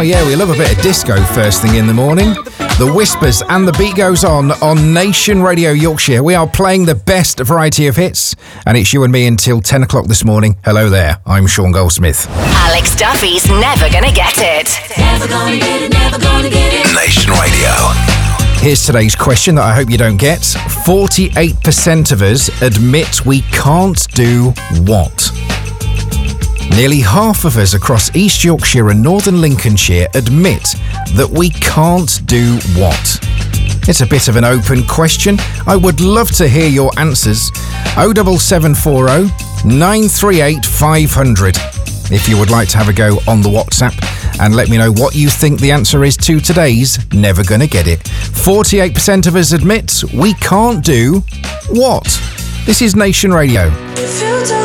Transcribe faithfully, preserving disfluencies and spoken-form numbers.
Oh yeah, we love a bit of disco first thing in the morning. The Whispers and the beat goes on on Nation Radio Yorkshire. We are playing the best variety of hits, and it's you and me until ten o'clock this morning. Hello there, I'm Sean Goldsmith. Alex Duffy's Never Gonna Get It. Never gonna get it, never gonna get it. Nation Radio. Here's today's question that I hope you don't get. forty-eight percent of us admit we can't do what? Nearly half of us across East Yorkshire and Northern Lincolnshire admit that we can't do what? It's a bit of an open question. I would love to hear your answers. oh seven seven four oh, nine three eight, five hundred if you would like to have a go on the WhatsApp and let me know what you think the answer is to today's Never Gonna Get It. forty-eight percent of us admit we can't do what? This is Nation Radio.